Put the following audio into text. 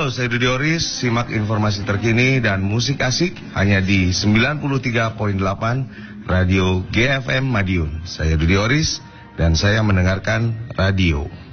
saya Dudi Oris, simak informasi terkini dan musik asik hanya di 93.8 Radio GFM Madiun. Saya Dudi Oris dan saya mendengarkan radio.